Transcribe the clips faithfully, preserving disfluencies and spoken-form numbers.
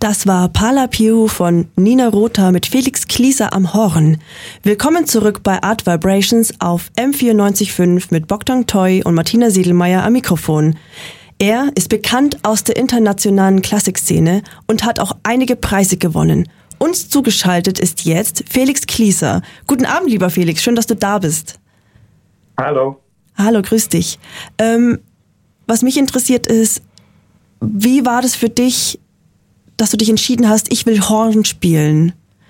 Das war Pala Piu von Nina Rota mit Felix Klieser am Horn. Willkommen zurück bei Art Vibrations auf M vierundneunzig Komma fünf mit Bogdan Toy und Martina Siedelmeier am Mikrofon. Er ist bekannt aus der internationalen Klassikszene und hat auch einige Preise gewonnen. Uns zugeschaltet ist jetzt Felix Klieser. Guten Abend, lieber Felix, schön, dass du da bist. Hallo. Hallo, grüß dich. Ähm, was mich interessiert ist, wie war das für dich, dass du dich entschieden hast, ich will Horn spielen?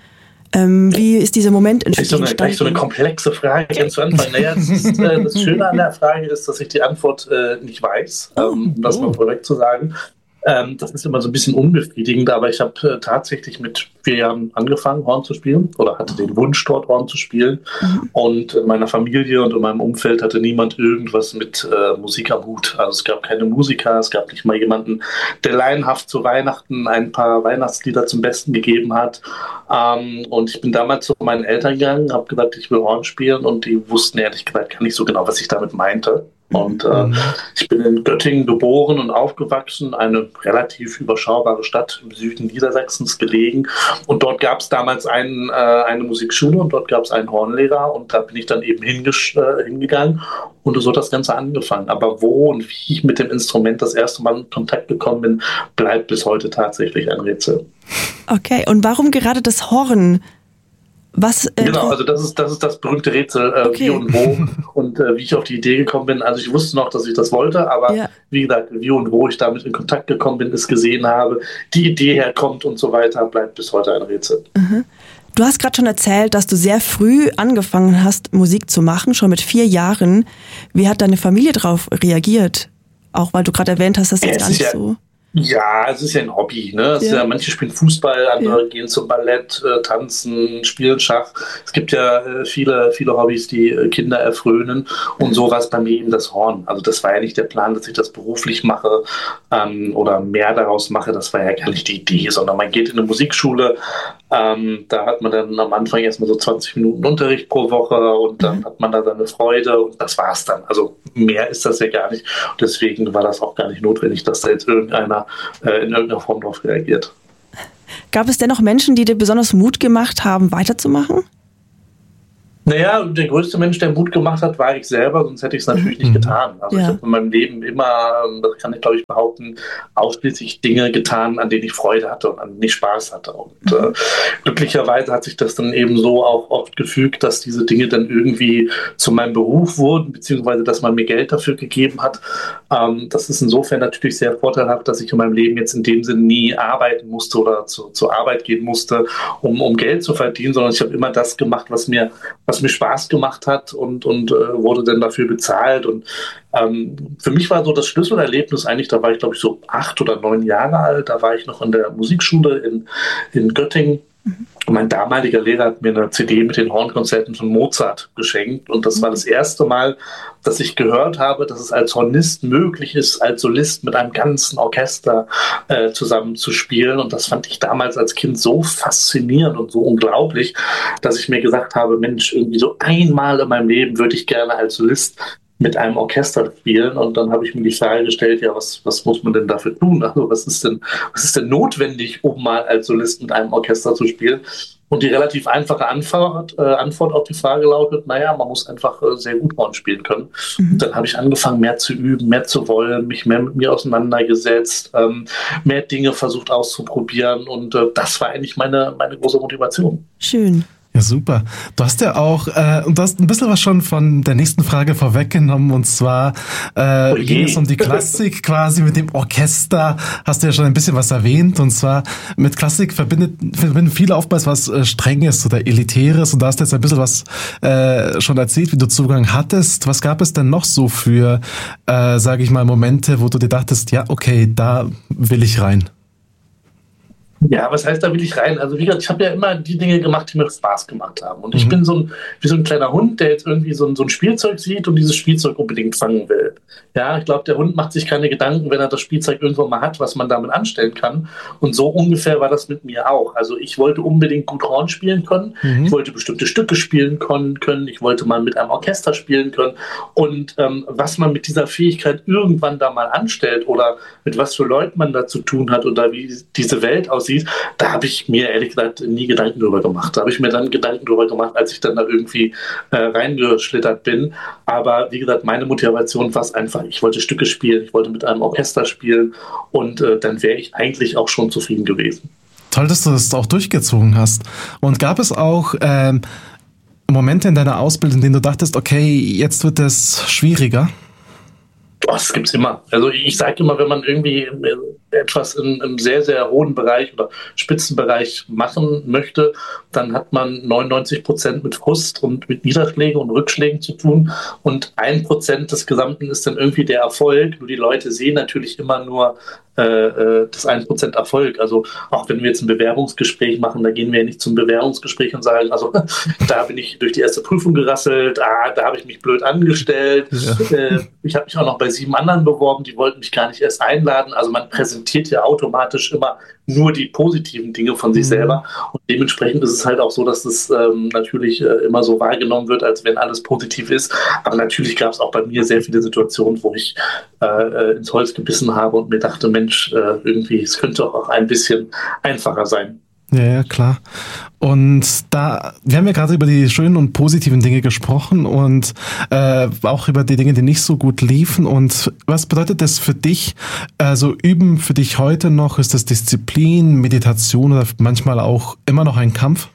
Ähm, wie ist dieser Moment entstanden? Das ist so eine, so eine komplexe Frage ganz zu Anfang. Naja, das, ist, äh, das Schöne an der Frage ist, dass ich die Antwort äh, nicht weiß, ähm, um das mal vorweg zu sagen. Ähm, das ist immer so ein bisschen unbefriedigend, aber ich habe äh, tatsächlich mit vier Jahren angefangen, Horn zu spielen oder hatte den Wunsch, dort Horn zu spielen. Mhm. Und in meiner Familie und in meinem Umfeld hatte niemand irgendwas mit äh, Musik am Hut. Also es gab keine Musiker, es gab nicht mal jemanden, der laienhaft zu Weihnachten ein paar Weihnachtslieder zum Besten gegeben hat. Ähm, und ich bin damals zu meinen Eltern gegangen, habe gesagt, ich will Horn spielen und die wussten ehrlich gesagt gar nicht so genau, was ich damit meinte. Und äh, ich bin in Göttingen geboren und aufgewachsen, eine relativ überschaubare Stadt im Süden Niedersachsens gelegen. Und dort gab es damals einen, äh, eine Musikschule und dort gab es einen Hornlehrer und da bin ich dann eben hingesch- äh, hingegangen und so hat das Ganze angefangen. Aber wo und wie ich mit dem Instrument das erste Mal in Kontakt gekommen bin, bleibt bis heute tatsächlich ein Rätsel. Okay, und warum gerade das Horn? Was, äh, genau, also das ist das ist das berühmte Rätsel, äh, okay. Wie und wo und äh, wie ich auf die Idee gekommen bin. Also ich wusste noch, dass ich das wollte, aber ja. Wie gesagt, wie und wo ich damit in Kontakt gekommen bin, es gesehen habe, die Idee herkommt und so weiter, bleibt bis heute ein Rätsel. Mhm. Du hast gerade schon erzählt, dass du sehr früh angefangen hast, Musik zu machen, schon mit vier Jahren. Wie hat deine Familie darauf reagiert? Auch weil du gerade erwähnt hast, dass das gar nicht ja so... Ja, es ist ja ein Hobby. Ne? Es ja. Ist ja, manche spielen Fußball, andere ja. gehen zum Ballett, äh, tanzen, spielen Schach. Es gibt ja äh, viele, viele Hobbys, die äh, Kinder erfrönen. Und so war es bei mir eben das Horn. Also das war ja nicht der Plan, dass ich das beruflich mache ähm, oder mehr daraus mache. Das war ja gar nicht die Idee, sondern man geht in eine Musikschule. Ähm, da hat man dann am Anfang erstmal so zwanzig Minuten Unterricht pro Woche und dann mhm. hat man da seine Freude und das war's dann. Also mehr ist das ja gar nicht. Und deswegen war das auch gar nicht notwendig, dass da jetzt irgendeiner äh, in irgendeiner Form darauf reagiert. Gab es dennoch Menschen, die dir besonders Mut gemacht haben, weiterzumachen? Naja, der größte Mensch, der Mut gemacht hat, war ich selber, sonst hätte ich es natürlich nicht getan. Also ja. ich habe in meinem Leben immer, das kann ich glaube ich behaupten, ausschließlich Dinge getan, an denen ich Freude hatte und an denen ich Spaß hatte. Und mhm. äh, glücklicherweise hat sich das dann eben so auch oft gefügt, dass diese Dinge dann irgendwie zu meinem Beruf wurden, beziehungsweise dass man mir Geld dafür gegeben hat. Ähm, das ist insofern natürlich sehr vorteilhaft, dass ich in meinem Leben jetzt in dem Sinne nie arbeiten musste oder zu, zur Arbeit gehen musste, um, um Geld zu verdienen, sondern ich habe immer das gemacht, was mir was mir Spaß gemacht hat und, und äh, wurde dann dafür bezahlt. Und ähm, für mich war so das Schlüsselerlebnis eigentlich, da war ich glaube ich so acht oder neun Jahre alt, da war ich noch in der Musikschule in, in Göttingen. Mhm. Und mein damaliger Lehrer hat mir eine C D mit den Hornkonzerten von Mozart geschenkt und das war das erste Mal, dass ich gehört habe, dass es als Hornist möglich ist, als Solist mit einem ganzen Orchester äh, zusammen zu spielen. Und das fand ich damals als Kind so faszinierend und so unglaublich, dass ich mir gesagt habe, Mensch, irgendwie so einmal in meinem Leben würde ich gerne als Solist mit einem Orchester spielen. Und dann habe ich mir die Frage gestellt, ja, was, was muss man denn dafür tun? Also was ist denn, was ist denn notwendig, um mal als Solist mit einem Orchester zu spielen? Und die relativ einfache Antwort, äh, Antwort auf die Frage lautet, naja, man muss einfach äh, sehr gut Horn spielen können. Mhm. Und dann habe ich angefangen, mehr zu üben, mehr zu wollen, mich mehr mit mir auseinandergesetzt, ähm, mehr Dinge versucht auszuprobieren. Und äh, das war eigentlich meine, meine große Motivation. Schön. Ja, super. Du hast ja auch, äh, du hast ein bisschen was schon von der nächsten Frage vorweggenommen, und zwar äh, okay. ging es um die Klassik quasi mit dem Orchester, hast du ja schon ein bisschen was erwähnt, und zwar mit Klassik verbindet, verbinden viele oftmals was äh, Strenges oder Elitäres, und da hast du jetzt ein bisschen was äh, schon erzählt, wie du Zugang hattest. Was gab es denn noch so für, äh, sage ich mal, Momente, wo du dir dachtest, ja, okay, da will ich rein? Ja, was heißt, da will ich rein? Also wie gesagt, ich habe ja immer die Dinge gemacht, die mir Spaß gemacht haben. Und ich mhm. bin so ein, wie so ein kleiner Hund, der jetzt irgendwie so ein, so ein Spielzeug sieht und dieses Spielzeug unbedingt fangen will. Ja, ich glaube, der Hund macht sich keine Gedanken, wenn er das Spielzeug irgendwann mal hat, was man damit anstellen kann. Und so ungefähr war das mit mir auch. Also ich wollte unbedingt gut Horn spielen können. Mhm. Ich wollte bestimmte Stücke spielen können. Ich wollte mal mit einem Orchester spielen können. Und ähm, was man mit dieser Fähigkeit irgendwann da mal anstellt oder mit was für Leuten man da zu tun hat oder wie diese Welt aussieht, aussieht, da habe ich mir ehrlich gesagt nie Gedanken drüber gemacht. Da habe ich mir dann Gedanken drüber gemacht, als ich dann da irgendwie äh, reingeschlittert bin. Aber wie gesagt, meine Motivation war es einfach, ich wollte Stücke spielen, ich wollte mit einem Orchester spielen und äh, dann wäre ich eigentlich auch schon zufrieden gewesen. Toll, dass du das auch durchgezogen hast. Und gab es auch ähm, Momente in deiner Ausbildung, in denen du dachtest, okay, jetzt wird es schwieriger? Oh, das gibt's immer. Also ich sage immer, wenn man irgendwie etwas in, im sehr, sehr hohen Bereich oder Spitzenbereich machen möchte, dann hat man neunundneunzig Prozent mit Frust und mit Niederschlägen und Rückschlägen zu tun und ein Prozent des Gesamten ist dann irgendwie der Erfolg. Nur die Leute sehen natürlich immer nur äh, das ein Prozent Erfolg. Also auch wenn wir jetzt ein Bewerbungsgespräch machen, da gehen wir ja nicht zum Bewerbungsgespräch und sagen, also da bin ich durch die erste Prüfung gerasselt, ah, da habe ich mich blöd angestellt, ja. äh, ich habe mich auch noch bei sieben anderen beworben, die wollten mich gar nicht erst einladen. Also man präsentiert ja automatisch immer nur die positiven Dinge von sich mhm. selber und dementsprechend ist es halt auch so, dass das ähm, natürlich äh, immer so wahrgenommen wird, als wenn alles positiv ist. Aber natürlich gab es auch bei mir sehr viele Situationen, wo ich äh, ins Holz gebissen habe und mir dachte, Mensch, äh, irgendwie, es könnte auch ein bisschen einfacher sein. Ja, ja, klar. Und da, wir haben ja gerade über die schönen und positiven Dinge gesprochen und äh, auch über die Dinge, die nicht so gut liefen. Und was bedeutet das für dich? Also üben für dich heute noch? Ist das Disziplin, Meditation oder manchmal auch immer noch ein Kampf?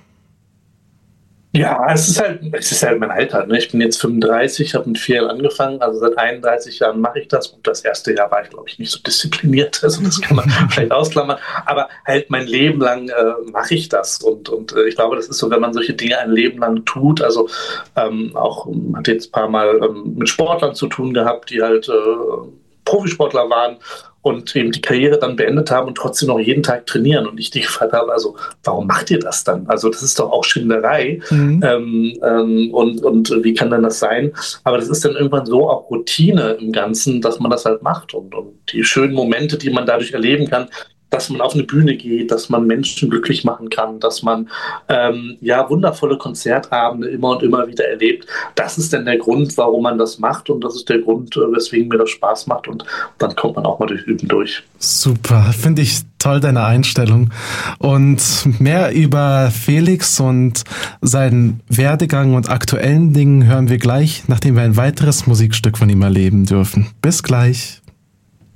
Ja, es ist halt, es ist halt mein Alter. Ne? Ich bin jetzt fünfunddreißig, habe mit vier Jahren angefangen, also seit einunddreißig Jahren mache ich das. Und das erste Jahr war ich, glaube ich, nicht so diszipliniert. Also das kann man vielleicht ausklammern. Aber halt mein Leben lang äh, mache ich das. Und, und äh, ich glaube, das ist so, wenn man solche Dinge ein Leben lang tut. Also ähm, auch, man hat jetzt ein paar Mal ähm, mit Sportlern zu tun gehabt, die halt äh, Profisportler waren und eben die Karriere dann beendet haben und trotzdem noch jeden Tag trainieren. Und ich dich gefragt habe, also warum macht ihr das dann? Also das ist doch auch Schinderei. Mhm. Ähm, ähm, und, und wie kann denn das sein? Aber das ist dann irgendwann so auch Routine im Ganzen, dass man das halt macht. Und, und die schönen Momente, die man dadurch erleben kann, dass man auf eine Bühne geht, dass man Menschen glücklich machen kann, dass man ähm, ja wundervolle Konzertabende immer und immer wieder erlebt. Das ist dann der Grund, warum man das macht und das ist der Grund, weswegen mir das Spaß macht und dann kommt man auch mal durch Üben durch. Super, finde ich toll, deine Einstellung. Und mehr über Felix und seinen Werdegang und aktuellen Dingen hören wir gleich, nachdem wir ein weiteres Musikstück von ihm erleben dürfen. Bis gleich.